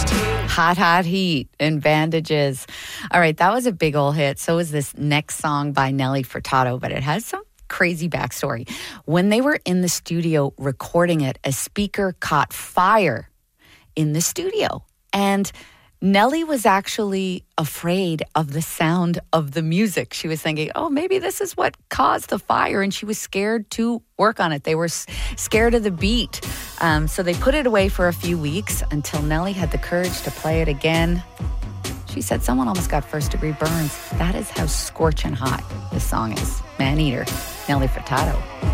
Hot, hot heat and bandages. All right, that was a big old hit. So is this next song by Nelly Furtado, but it has some crazy backstory. When they were in the studio recording it, a speaker caught fire in the studio. And Nelly was actually afraid of the sound of the music. She was thinking, oh, maybe this is what caused the fire. And she was scared to work on it. They were scared of the beat. So they put it away for a few weeks until Nelly had the courage to play it again. She said someone almost got first-degree burns. That is how scorching hot this song is. Man-Eater, Nelly Furtado.